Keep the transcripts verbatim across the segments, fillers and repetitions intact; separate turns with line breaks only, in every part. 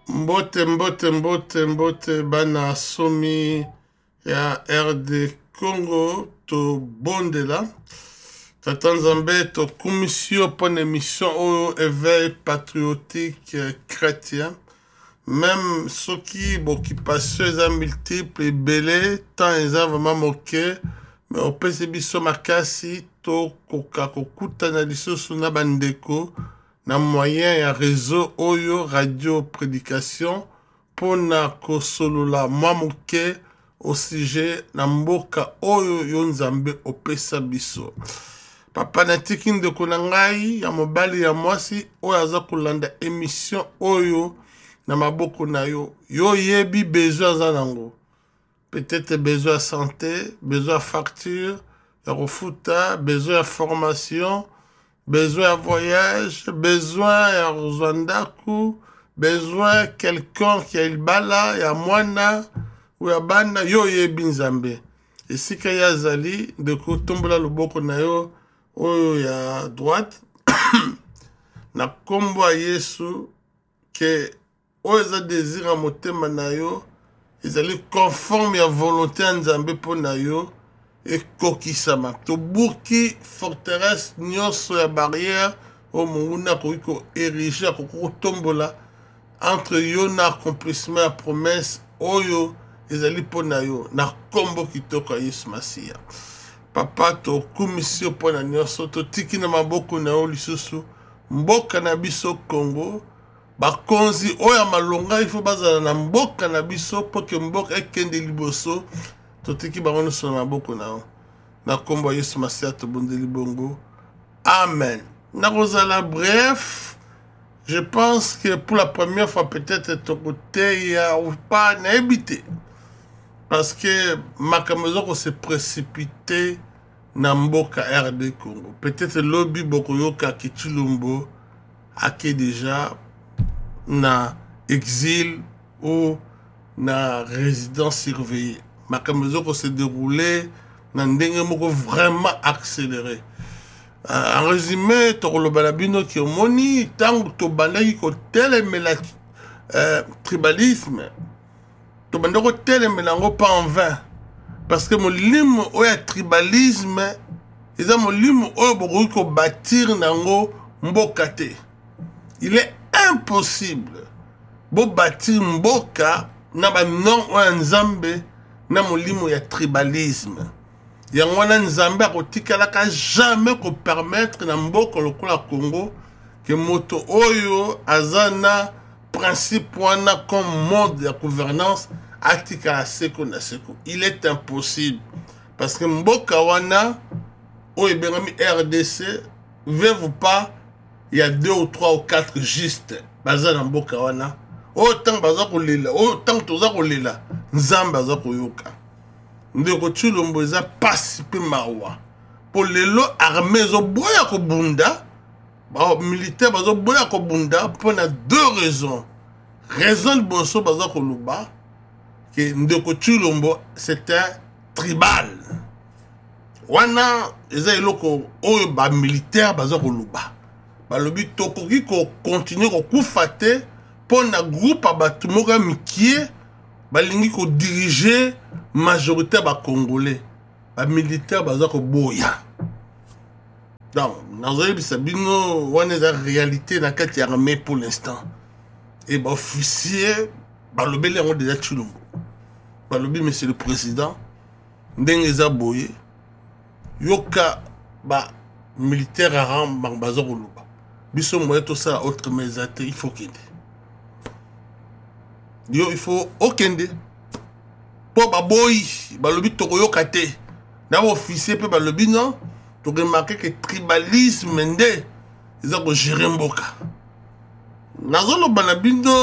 Mbote mbote mbote mbote bana somi ya R D Congo to bondela. Tata Nzambe to commission pour une émission au éveil patriotique chrétien. Même ceux qui bon qui passent les multiples et belé tant ils ont vraiment moqué mais au P C B so makasi to koka kokuta na liso suna bandeko na moyen ya réseau oyo radio prédication pour na kosolola mamuke au sujet na mboka oyo yo Nzambe opesa biso. Papa na tiki ndeko na ngai ya mobali ya mwasi oyo aza kolanda émission oyo na maboko na yo yo yebi besoin aza nango. Peut-être besoin de santé, besoin de facture, de refuta, besoin de formation, besoin de voyage, besoin de Rwanda, besoin de quelqu'un qui a le bala, ya mwana, ou ya bana, yo yebi Nzambe. Et si kaya zali, de ko tombola loboko na yo, oyo ya droite, na kombo a Yesu, ke oyo za désir a motema na yo, ils allaient conforme à la volonté de Nzambe pour nayo et kokisama. To buki forteresse nyonso ya barrière au munguna ko érigé ko tombola entre yo na accomplissement la promesse oyo ils allaient pour nayo na kombo kitoko Yesu Masia. Papa to commission pour na nyonso to tiki na maboko na yo lisusu mboka na biso Congo. Bakonzi oya malonga il faut bazala na mboka na biso pour que mboka ekende liboso totiki bango so na maboko na na kombo Yesu Masia to bondeli bongo. Amen. Na rozala bref, je pense que pour la première fois peut-être ton côté ya ou pas na habité parce que makamezo ko se précipité na mboka R D Congo. Peut-être lobby bokoyoka kitulumbo ake déjà na exil ou na résidence surveillée. Ma caméra s'est déroulée dans un moko vraiment accéléré. Euh, en résumé, tu as le balabino qui est moni, tant que tu bandai ko tel euh, tribalisme, tu bandai ko tel melango pas en vain. Parce que mon lim ou ya tribalisme, ils ont mon lim ou boko ko bâtir nango mbokate. Il est impossible bo bâtir mboka na ba non o Nzambe na molimo ya tribalisme. Ya ngwana Nzambe akotikala ka jamais ko permettre na mboka lokola Congo que moto oyo azana principe wana comme mode de gouvernance atikala seko na seko. Il est impossible parce que mboka wana oyo bengami R D C veut pas. Il y a deux ou trois ou quatre juste baza na mboka wana autant baza kolela autant toza kolela Nzambe baza koyoka ndeko Tshilombo eza pasi pe mawa pour lelo armée zo boya ko bunda ba militaire bazo boya ko bunda pour na deux raisons. Raison de boso baza koluba que ndeko Tshilombo c'est un tribal wana eza eloko oyo ba militaire baza koluba balobi tokoki ko continuer ko kufate pour na groupe abatu moka mikie balingi ko diriger majorité ba congolais ba militaire baza ko boya. Donc nazoyi bisabino wana za réalité na kati ya armée pour l'instant et ba officier balobi le on déjà Tshilombo balobi monsieur le président ndenge za boye yoka ba militaire aram baza ko luba biso moye tout ça autre mais il faut qu'il yo il faut okende po baboyi balobi tokoyoka te na officier pe balobi non to remarquer que tribalisme nde ils ont géré mboka nazolo banabino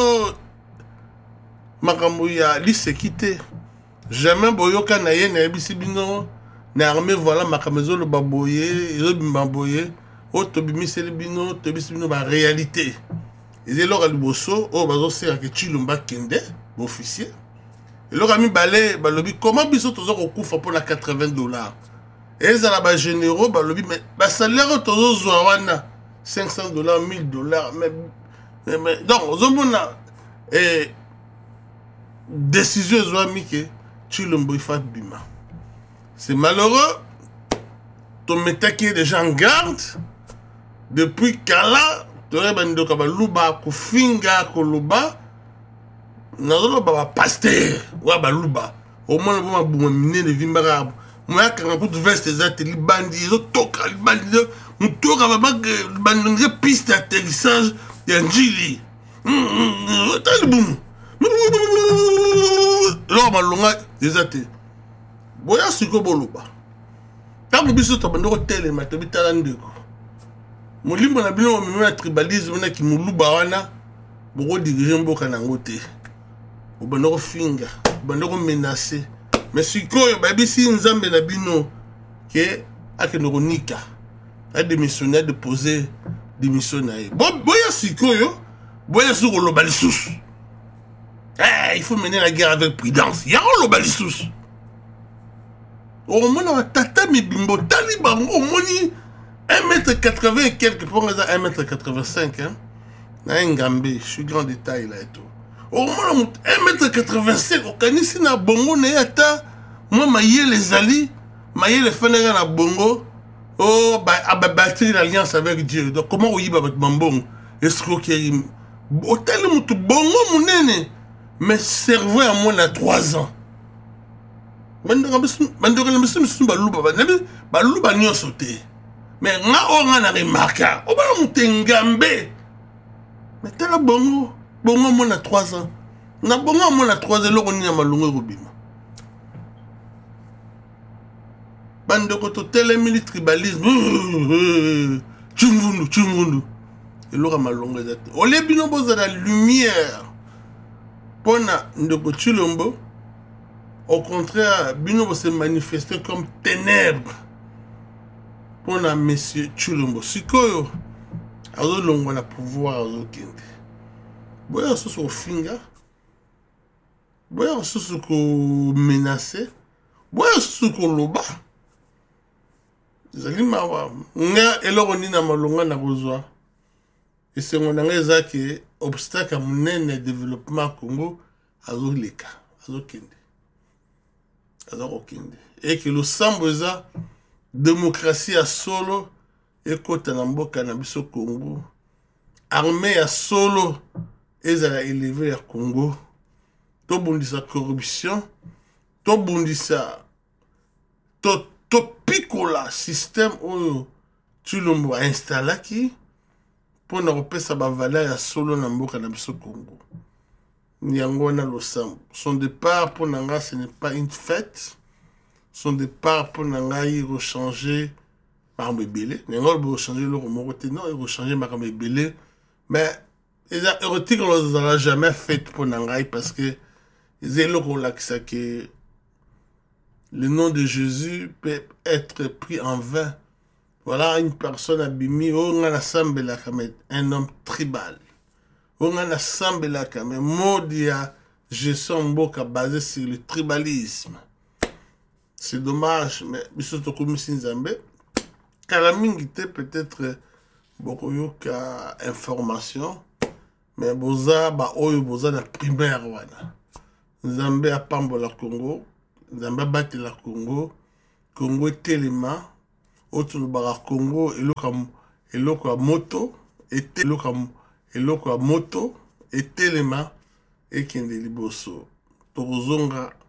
makambo ya lisekite jamais boyoka na ye na ebisi bino na armée voilà makamezo lo baboye yo bimbaboye o tobimiseli bino tobisi bino ba réalité ils eloko liboso o bazo sera que Tshilombo kende officier eloko mi balé balobi comment biso tozo kokufa pour la quatre-vingts dollars et ça la ba généraux balobi mais ba salaire tozo zwa wana cinq cents dollars mille dollars mais mais donc ozomona et décision ezwami ke Tshilombo ifa bima. C'est malheureux. Ton métaki est déjà en garde. Depuis Kala, tore bandoka baluba kufinga koluba. Nazolo baba pasteur wa baluba. Au moins le bon mine de vimbara. Moi quand on peut veste des ateliers bandits, zo toka les bandits, on toka baba bandit piste d'atterrissage d'Anjili. T'as le boum. Là malonga des ateliers. Boya siko boluba. Tango biso to bandoko tele matobi talandeko. Molimbo na bino mimena tribalisme na ki muluba wana boko diriger mboka nango te. Bandoko finga, bandoko menacer. Mais sikoyo babisi nzambe na bino ke akendoko nika. A démissionné de poser démission na ye. Bon boya sikoyo, boya siko loba lisusu. Eh, il faut mener la guerre avec prudence. Ya loba lisusu. Au moins, on tata mi bimbo taliban au moins un mètre quatre-vingts et quelques pour un mètre quatre-vingt-cinq hein. Na ngambé, je suis grand détail là et tout. Au moins un mètre quatre-vingt-cinq au kanisi na bongo na yata moi maye les ali, maye les fenera na bongo. Oh bah abattre l'alliance avec Dieu. Donc comment oui ba bambong escroquerie. Hôtel mutu bongo munene mais cerveau à moi na trois ans. Bandora bandora le monsieur monsieur baluba banabi baluba nyonso te mais nga onga na remarka o ba mutengambe mais tala bongo bongo mona trois ans na bongo mona trois ans loko ni na malungu robima bandoko to tele mili tribalisme chungundu chungundu eloko malungu ezate ole bino boza la lumière pona ndoko Tshilombo. Au contraire, Bino se manifester comme ténèbres pour la monsieur Tshilombo. Sikoyo, azo longo na pouvoir azo kende. Boya soso finga, boya soso ko menacer, boya soso ko loba. Zali mawa, nga eloko ni na malonga na kozwa. Et c'est mon angeza que obstacle à mon développement Congo azo leka, azo kende. Et que le samboza démocratie à solo et côté namboka na biso Congo armée à solo et à élever à Congo to bundisa corruption to bundisa to to picola système où Tshilombo a installé qui pour na repesa ba valeur à solo na mboka na biso Congo. Nyangona Losambo. Son départ pour Nanga, ce n'est pas une fête. Son départ pour Nanga, il rechanger Marambe Belé. Nanga, il rechanger le Romoroté. Non, il rechanger Marambe Belé. Mais, les érotiques, on ne les a jamais faites pour Nanga parce que les éloques que le nom de Jésus peut être pris en vain. Voilà une personne abîmée. On a un homme tribal. On a assemblé la caméra, modia, gestion mboka basé sur le tribalisme. C'est dommage, mais bisoto komisi nzambe. Kalamingite peut-être beaucoup yoka information, mais boza ba oyo boza na primaire wana. Nzambe a pambola Congo, nzambe bati la Congo, Congo telema, autre bara Congo eloka eloka moto, et eloka eloko ya moto etelema ekende liboso tozonga